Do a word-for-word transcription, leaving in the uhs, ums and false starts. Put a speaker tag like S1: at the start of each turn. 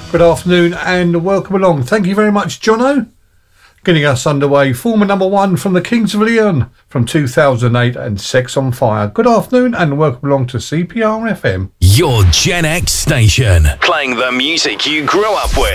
S1: Good afternoon and welcome along. Thank you very much, Jono. Getting us underway. Former number one from the Kings of Leon from two thousand eight and Sex on Fire. Good afternoon and welcome along to C P R F M.
S2: Your Gen X station, playing the music you grew up with.